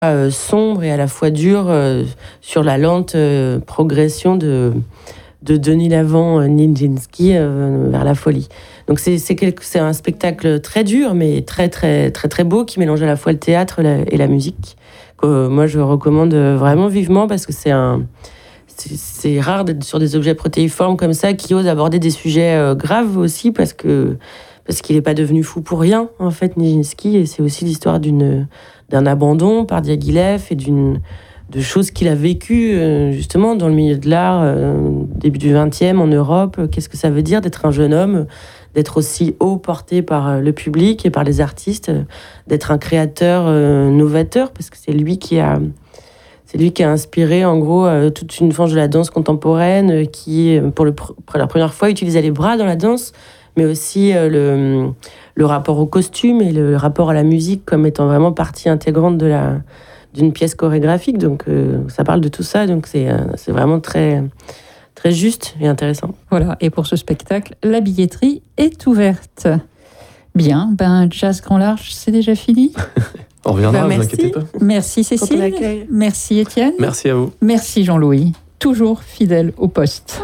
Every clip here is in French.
sombre et à la fois dur sur la lente progression de Denis Lavant-Nijinsky vers la folie. Donc c'est un spectacle très dur, mais très très très très beau, qui mélange à la fois le théâtre et la musique. Moi, je recommande vraiment vivement, parce que c'est rare d'être sur des objets protéiformes comme ça, qui osent aborder des sujets graves aussi, parce qu'il n'est pas devenu fou pour rien, en fait, Nijinsky. Et c'est aussi l'histoire d'un abandon par Diaghilev et de choses qu'il a vécues justement dans le milieu de l'art, début du XXe en Europe. Qu'est-ce que ça veut dire d'être un jeune homme, d'être aussi haut porté par le public et par les artistes, d'être un créateur novateur, parce que c'est lui qui a inspiré en gros toute une frange de la danse contemporaine qui, pour la première fois, utilisait les bras dans la danse, mais aussi le rapport au costume et le rapport à la musique comme étant vraiment partie intégrante d'une pièce chorégraphique. Donc ça parle de tout ça, donc c'est vraiment très, très juste et intéressant. Voilà, et pour ce spectacle, la billetterie est ouverte. Bien, Jazz Grand Large, c'est déjà fini. On reviendra, ne vous inquiétez pas. Merci Cécile, merci Étienne. Merci à vous. Merci Jean-Louis, toujours fidèle au poste.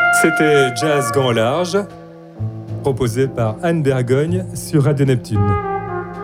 C'était Jazz Grand Large, proposé par Anne Bergogne sur Radio Neptune.